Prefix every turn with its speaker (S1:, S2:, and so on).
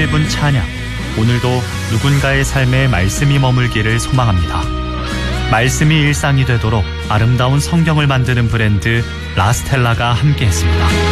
S1: 1분 찬양. 오늘도 누군가의 삶에 말씀이 머물기를 소망합니다. 말씀이 일상이 되도록 아름다운 성경을 만드는 브랜드 라스텔라가 함께했습니다.